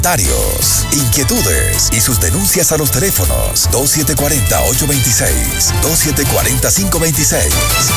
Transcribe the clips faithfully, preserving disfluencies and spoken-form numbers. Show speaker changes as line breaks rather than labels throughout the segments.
Comentarios, inquietudes y sus denuncias a los teléfonos dos siete cuatro cero, ocho dos seis, dos siete cuatro cero, cinco dos seis.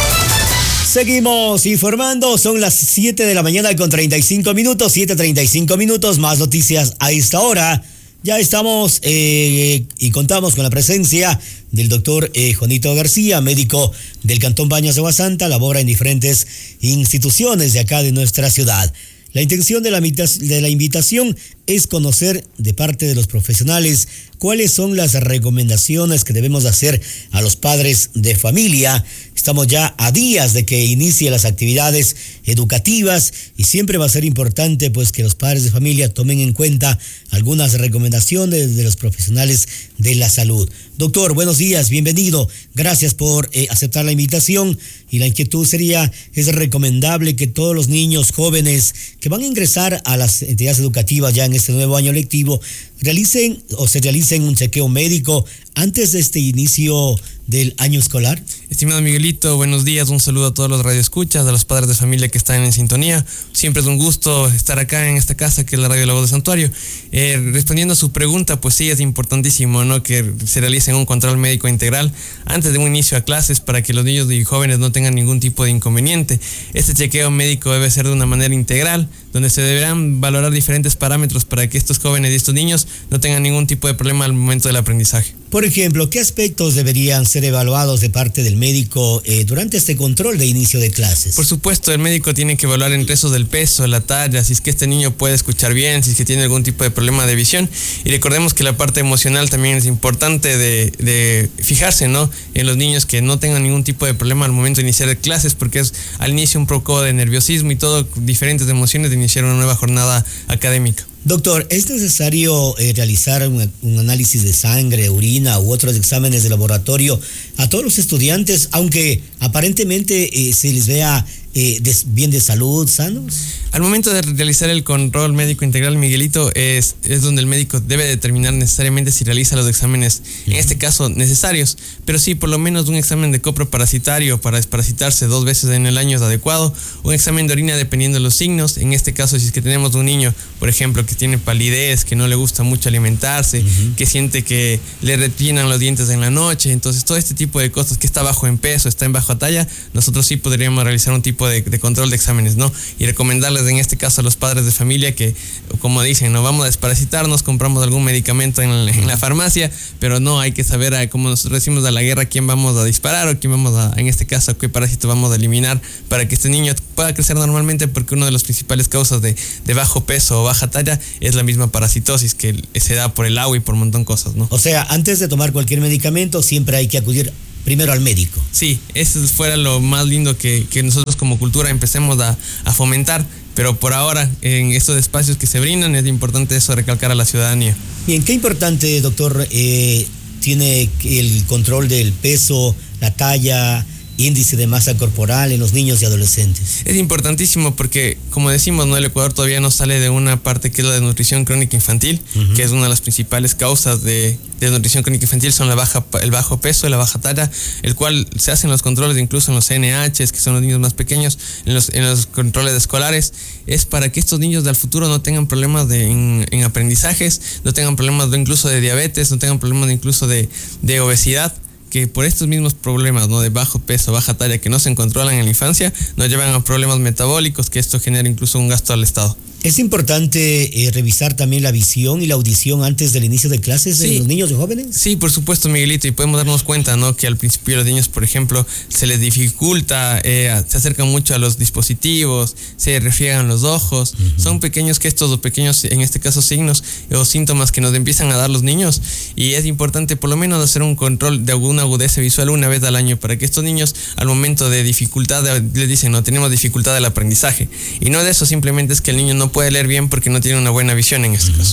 Seguimos informando, son las siete de la mañana con treinta y cinco minutos, siete treinta y cinco minutos, más noticias a esta hora. Ya estamos eh, y contamos con la presencia del doctor eh, Juanito García, médico del Cantón Baños de Agua Santa, labora en diferentes instituciones de acá de nuestra ciudad. La intención de la, de la invitación es conocer de parte de los profesionales cuáles son las recomendaciones que debemos hacer a los padres de familia. Estamos ya a días de que inicie las actividades educativas y siempre va a ser importante pues que los padres de familia tomen en cuenta algunas recomendaciones de los profesionales de la salud. Doctor, buenos días, bienvenido. Gracias por eh, aceptar la invitación. Y la inquietud sería, ¿es recomendable que todos los niños jóvenes que van a ingresar a las entidades educativas ya en este nuevo año lectivo realicen o se realicen un chequeo médico antes de este inicio del año escolar?
Estimado Miguelito, buenos días, un saludo a todos los radioescuchas, a los padres de familia que están en sintonía. Siempre es un gusto estar acá en esta casa que es la Radio La Voz de Santuario. Eh, respondiendo a su pregunta, pues sí, es importantísimo, ¿no?, que se realice un control médico integral antes de un inicio a clases para que los niños y jóvenes no tengan ningún tipo de inconveniente. Este chequeo médico debe ser de una manera integral, donde se deberán valorar diferentes parámetros para que estos jóvenes y estos niños no tengan ningún tipo de problema al momento del aprendizaje.
Por ejemplo, ¿qué aspectos deberían ser evaluados de parte del médico eh, durante este control de inicio de clases?
Por supuesto, el médico tiene que evaluar entre esos del peso, la talla, si es que este niño puede escuchar bien, si es que tiene algún tipo de problema de visión. Y recordemos que la parte emocional también es importante de, de fijarse, ¿no?, en los niños que no tengan ningún tipo de problema al momento de iniciar clases, porque es al inicio un poco de nerviosismo y todo, diferentes emociones de iniciar una nueva jornada académica.
Doctor, ¿es necesario eh, realizar un, un análisis de sangre, orina u otros exámenes de laboratorio a todos los estudiantes, aunque aparentemente eh, se les vea eh, de, bien de salud, sanos?
Al momento de realizar el control médico integral, Miguelito, es, es donde el médico debe determinar necesariamente si realiza los exámenes, uh-huh. en este caso, necesarios. Pero sí, por lo menos un examen de coproparasitario para desparasitarse dos veces en el año es adecuado. Un examen de orina dependiendo de los signos. En este caso, si es que tenemos un niño, por ejemplo, que tiene palidez, que no le gusta mucho alimentarse, uh-huh. que siente que le retinan los dientes en la noche, entonces todo este tipo de cosas, que está bajo en peso, está en baja talla, nosotros sí podríamos realizar un tipo de, de control de exámenes, ¿no? Y recomendarles en este caso a los padres de familia que, como dicen, no vamos a desparasitarnos, compramos algún medicamento en, en la farmacia, pero no, hay que saber, a, como nosotros decimos a la guerra, quién vamos a disparar o quién vamos a, en este caso, qué parásito vamos a eliminar para que este niño pueda crecer normalmente, porque una de las principales causas de, de bajo peso o baja talla es la misma parasitosis que se da por el agua y por un montón de cosas, ¿no?
O sea, antes de tomar cualquier medicamento siempre hay que acudir primero al médico.
Sí, eso fuera lo más lindo que, que nosotros como cultura empecemos a, a fomentar, pero por ahora en estos espacios que se brindan es importante eso, recalcar a la ciudadanía.
Bien, qué importante, doctor, eh, tiene el control del peso, la talla, índice de masa corporal en los niños y adolescentes.
Es importantísimo porque, como decimos, ¿no?, el Ecuador todavía no sale de una parte que es la desnutrición crónica infantil, uh-huh. que es una de las principales causas de, de desnutrición crónica infantil, son la baja, el bajo peso y la baja talla, el cual se hacen los controles incluso en los C N Hs, que son los niños más pequeños, en los, en los controles escolares, es para que estos niños del futuro no tengan problemas de, en, en aprendizajes, no tengan problemas de, incluso de diabetes, no tengan problemas de, incluso de, de obesidad, que por estos mismos problemas, ¿no?, de bajo peso, baja talla, que no se controlan en la infancia, nos llevan a problemas metabólicos, que esto genera incluso un gasto al Estado.
¿Es importante eh, revisar también la visión y la audición antes del inicio de clases sí. en los niños y jóvenes?
Sí, por supuesto, Miguelito, y podemos darnos cuenta, ¿no?, que al principio los niños, por ejemplo, se les dificulta, eh, se acercan mucho a los dispositivos, se refriegan los ojos, uh-huh. son pequeños gestos o pequeños, en este caso, signos o síntomas que nos empiezan a dar los niños, y es importante por lo menos hacer un control de alguna agudeza visual una vez al año, para que estos niños al momento de dificultad, les dicen, no, tenemos dificultad del aprendizaje, y no de eso, simplemente es que el niño no puede leer bien porque no tiene una buena visión en este uh-huh. caso.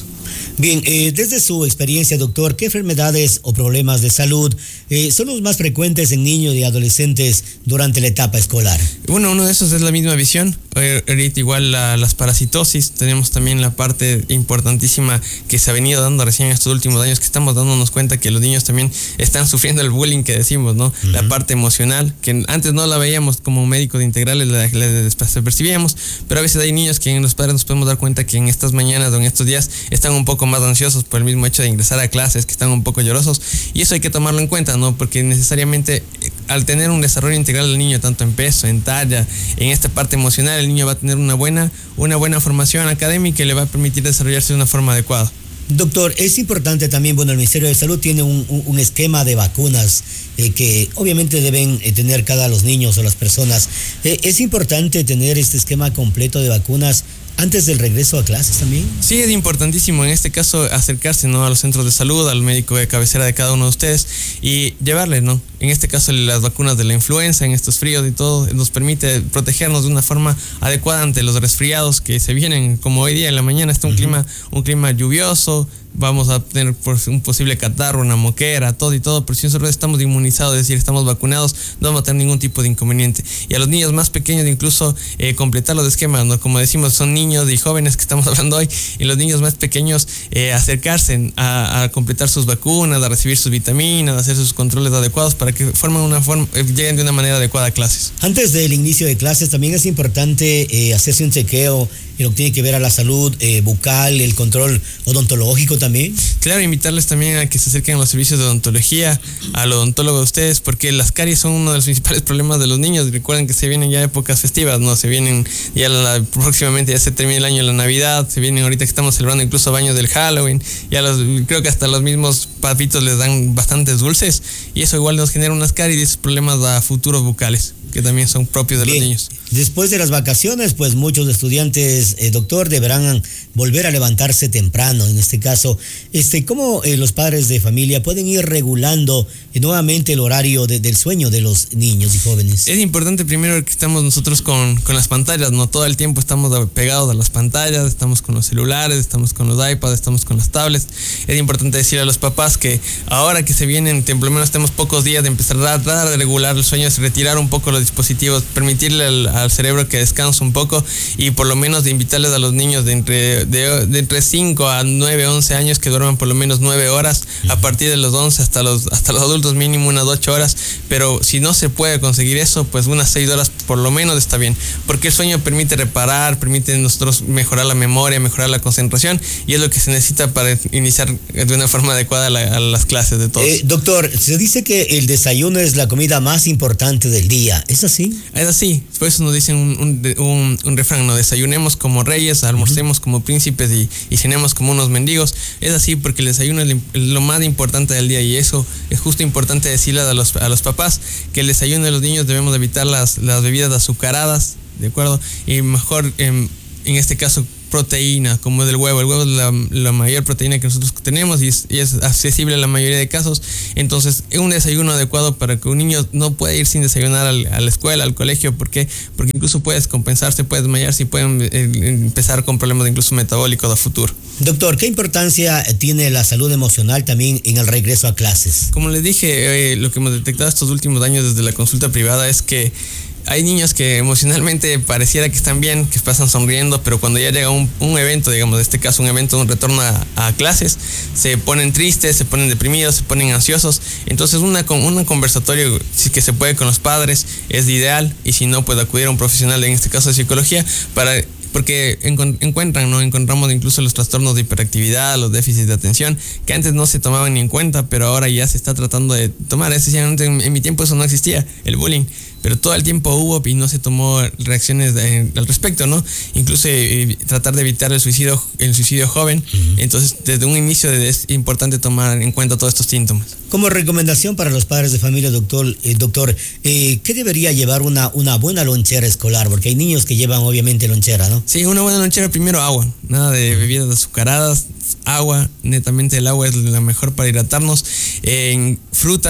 Bien, eh, desde su experiencia, doctor, ¿qué enfermedades o problemas de salud eh, son los más frecuentes en niños y adolescentes durante la etapa escolar?
Bueno, uno de esos es la misma visión. Ahorita igual la, las parasitosis, tenemos también la parte importantísima que se ha venido dando recién en estos últimos años, que estamos dándonos cuenta que los niños también están sufriendo el bullying que decimos, ¿no? Uh-huh. La parte emocional, que antes no la veíamos como médicos de integrales, la, la, la percibíamos, pero a veces hay niños que los padres nos podemos dar cuenta que en estas mañanas o en estos días están un poco más ansiosos por el mismo hecho de ingresar a clases, que están un poco llorosos, y eso hay que tomarlo en cuenta, ¿no? Porque necesariamente al tener un desarrollo integral del niño, tanto en peso, en talla, en esta parte emocional, el niño va a tener una buena, una buena formación académica y le va a permitir desarrollarse de una forma adecuada.
Doctor, es importante también, bueno, el Ministerio de Salud tiene un, un, un esquema de vacunas eh, que obviamente deben eh, tener cada los niños o las personas. Eh, es importante tener este esquema completo de vacunas antes del regreso a clases también.
Sí, es importantísimo en este caso acercarse, ¿no?, a los centros de salud, al médico de cabecera de cada uno de ustedes y llevarles, ¿no? En este caso las vacunas de la influenza en estos fríos y todo nos permite protegernos de una forma adecuada ante los resfriados que se vienen, como hoy día en la mañana está un uh-huh. clima un clima lluvioso. Vamos a tener un posible catarro, una moquera, todo y todo, pero si nosotros estamos inmunizados, es decir, estamos vacunados, no vamos a tener ningún tipo de inconveniente. Y a los niños más pequeños incluso eh, completar los esquemas, ¿no? Como decimos, son niños y jóvenes que estamos hablando hoy, y los niños más pequeños eh, acercarse a, a completar sus vacunas, a recibir sus vitaminas, a hacer sus controles adecuados para que formen una forma, eh, lleguen de una manera adecuada a clases.
Antes del inicio de clases también es importante eh, hacerse un chequeo en lo que tiene que ver a la salud eh, bucal, el control odontológico también.
Claro, invitarles también a que se acerquen a los servicios de odontología, al odontólogo de ustedes, porque las caries son uno de los principales problemas de los niños. Recuerden que se vienen ya épocas festivas, ¿no? Se vienen ya la, próximamente ya se termina el año de la Navidad, se vienen ahorita que estamos celebrando incluso baños del Halloween, ya los, creo que hasta los mismos papitos les dan bastantes dulces, y eso igual nos genera unas caries y esos problemas a futuros bucales, que también son propios de
Bien.
los niños.
Después de las vacaciones, pues muchos estudiantes, eh, doctor, deberán volver a levantarse temprano. En este caso, este, ¿cómo eh, los padres de familia pueden ir regulando eh, nuevamente el horario de, del sueño de los niños y jóvenes?
Es importante primero que estamos nosotros con, con las pantallas, no todo el tiempo estamos pegados a las pantallas, estamos con los celulares, estamos con los iPads, estamos con las tablets. Es importante decirle a los papás que ahora que se vienen, por lo menos tenemos pocos días de empezar a tratar de regular el sueño, es retirar un poco los dispositivos, permitirle al, al cerebro que descanse un poco, y por lo menos de invitarles a los niños de entre de, de entre cinco a nueve, once años que duerman por lo menos nueve horas, uh-huh. a partir de los once hasta los hasta los adultos mínimo unas ocho horas, pero si no se puede conseguir eso, pues unas seis horas por lo menos está bien, porque el sueño permite reparar, permite nosotros mejorar la memoria, mejorar la concentración, y es lo que se necesita para iniciar de una forma adecuada la, a las clases de todos.
Eh, doctor, se dice que el desayuno es la comida más importante del día, ¿es así?
Es así, por eso nos dicen un, un, un, un refrán, no desayunemos como reyes, almorcemos uh-huh. como príncipes y, y cenemos como unos mendigos. Es así porque el desayuno es lo más importante del día, y eso es justo importante decirle a los, a los papás, que el desayuno de los niños debemos evitar las, las bebidas azucaradas, ¿de acuerdo? Y mejor en, en este caso proteína, como del huevo. El huevo es la, la mayor proteína que nosotros tenemos y es, y es accesible en la mayoría de casos. Entonces, es un desayuno adecuado para que un niño no pueda ir sin desayunar al, a la escuela, al colegio. ¿Por qué? Porque incluso puede descompensarse, puede desmayarse y pueden eh, empezar con problemas incluso metabólicos a futuro.
Doctor, ¿qué importancia tiene la salud emocional también en el regreso a clases?
Como les dije, eh, lo que hemos detectado estos últimos años desde la consulta privada es que hay niños que emocionalmente pareciera que están bien, que pasan sonriendo, pero cuando ya llega un, un evento, digamos, en este caso un evento, un retorno a, a clases, se ponen tristes, se ponen deprimidos, se ponen ansiosos. Entonces una, un conversatorio, si que se puede con los padres, es ideal, y si no, pues acudir a un profesional, en este caso de psicología, para... porque encuentran, ¿no? Encontramos incluso los trastornos de hiperactividad, los déficits de atención, que antes no se tomaban ni en cuenta, pero ahora ya se está tratando de tomar. Es decir, en, en mi tiempo eso no existía, el bullying, pero todo el tiempo hubo y no se tomó reacciones de, al respecto, ¿no? Incluso eh, tratar de evitar el suicidio, el suicidio joven. Uh-huh. Entonces, desde un inicio es importante tomar en cuenta todos estos síntomas.
Como recomendación para los padres de familia, doctor, eh, doctor, eh, ¿qué debería llevar una, una buena lonchera escolar? Porque hay niños que llevan obviamente lonchera, ¿no?
Sí, una buena lonchera, primero agua, nada de bebidas azucaradas, agua, netamente el agua es la mejor para hidratarnos, eh, fruta,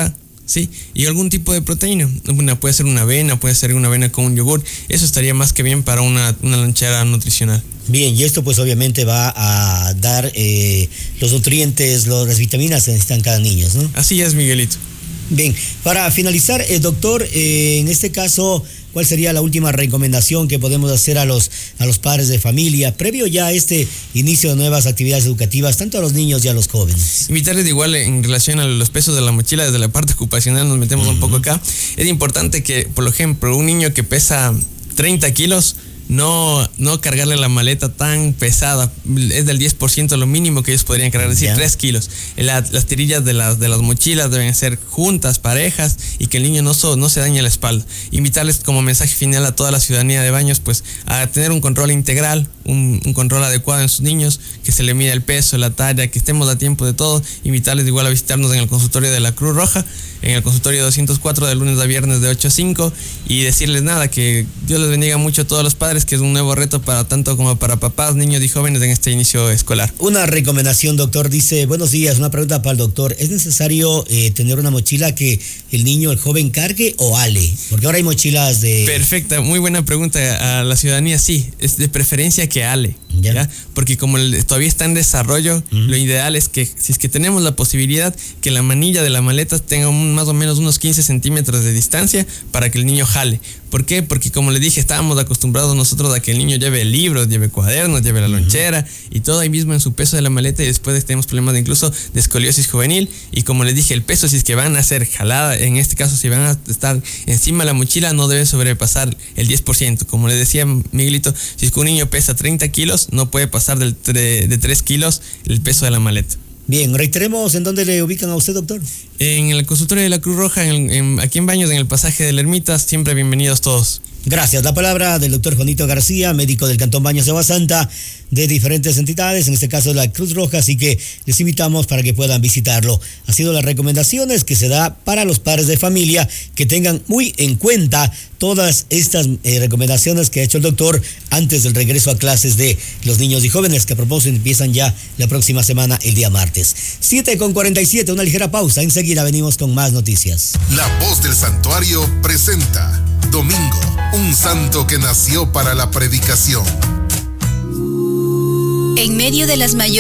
Sí, y algún tipo de proteína. Una, puede ser una avena, puede ser una avena con un yogur. Eso estaría más que bien para una, una lonchera nutricional.
Bien, y esto pues obviamente va a dar eh, los nutrientes, los, las vitaminas que necesitan cada niño, ¿no?
Así es, Miguelito.
Bien, para finalizar, eh, doctor, eh, en este caso, ¿cuál sería la última recomendación que podemos hacer a los, a los padres de familia previo ya a este inicio de nuevas actividades educativas, tanto a los niños y a los jóvenes?
Invitarles de igual en relación a los pesos de la mochila, desde la parte ocupacional nos metemos uh-huh. un poco acá. Es importante que, por ejemplo, un niño que pesa treinta kilos, No, no cargarle la maleta tan pesada, es del diez por ciento lo mínimo que ellos podrían cargar, es decir, yeah. tres kilos. La, las tirillas de las, de las mochilas deben ser juntas, parejas, y que el niño no, so, no se dañe la espalda. Invitarles como mensaje final a toda la ciudadanía de Baños, pues a tener un control integral, un, un control adecuado en sus niños, que se le mida el peso, la talla, que estemos a tiempo de todo. Invitarles igual a visitarnos en el consultorio de la Cruz Roja, en el consultorio doscientos cuatro de lunes a viernes de ocho a cinco, y decirles nada, que Dios les bendiga mucho a todos los padres, que es un nuevo reto para tanto como para papás, niños y jóvenes en este inicio escolar.
Una recomendación, doctor, dice, buenos días, una pregunta para el doctor, ¿es necesario eh, tener una mochila que el niño, el joven cargue o ale? Porque ahora hay mochilas de...
Perfecta, muy buena pregunta a la ciudadanía, sí, es de preferencia que ale. ¿Ya? ¿Ya? Porque como el, todavía está en desarrollo, uh-huh. lo ideal es que si es que tenemos la posibilidad, que la manilla de la maleta tenga un, más o menos unos quince centímetros de distancia para que el niño jale. ¿Por qué? Porque como les dije, estábamos acostumbrados nosotros a que el niño lleve libros, lleve cuadernos, lleve la uh-huh. lonchera y todo ahí mismo en su peso de la maleta, y después tenemos problemas de incluso de escoliosis juvenil. Y como les dije, el peso, si es que van a ser jalada, en este caso si van a estar encima de la mochila, no debe sobrepasar el diez por ciento. Como les decía Miguelito, si es que un niño pesa treinta kilos, no puede pasar del tre- de tres kilos el peso de la maleta.
Bien, reiteremos en dónde le ubican a usted, doctor.
En el consultorio de la Cruz Roja, en, en, aquí en Baños, en el pasaje de la Ermita, siempre bienvenidos todos.
Gracias. La palabra del doctor Juanito García, médico del Cantón Baños de Agua Santa, de diferentes entidades, en este caso la Cruz Roja, así que les invitamos para que puedan visitarlo. Ha sido las recomendaciones que se da para los padres de familia, que tengan muy en cuenta todas estas eh, recomendaciones que ha hecho el doctor antes del regreso a clases de los niños y jóvenes, que a propósito empiezan ya la próxima semana, el día martes. siete con cuarenta y siete, una ligera pausa, enseguida venimos con más noticias.
La Voz del Santuario presenta Domingo, un santo que nació para la predicación.
En medio de las mayores